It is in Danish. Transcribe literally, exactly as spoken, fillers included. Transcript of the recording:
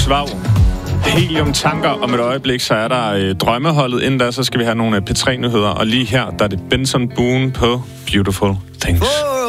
Svav. Helium-tanker om et øjeblik, så er der øh, drømmeholdet. Inden da, så skal vi have nogle P tre-nyheder. Og lige her, der er det Benson Boone på Beautiful Things.